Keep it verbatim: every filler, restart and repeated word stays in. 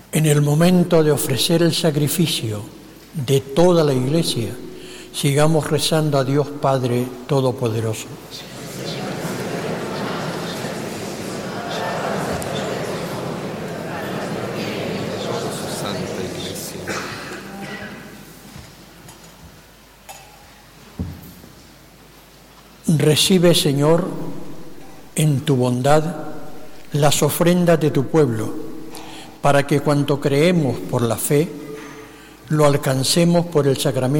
En el momento de ofrecer el sacrificio de toda la Iglesia, sigamos rezando a Dios Padre Todopoderoso. Recibe, Señor, en tu bondad las ofrendas de tu pueblo, para que cuanto creemos por la fe, lo alcancemos por el sacramento